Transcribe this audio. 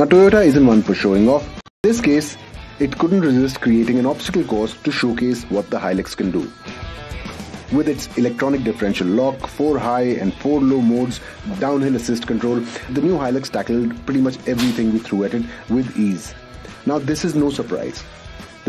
Now Toyota isn't one for showing off. In this case, it couldn't resist creating an obstacle course to showcase what the Hilux can do. With its electronic differential lock, 4 high and 4 low modes, downhill assist control, the new Hilux tackled pretty much everything we threw at it with ease. Now this is no surprise.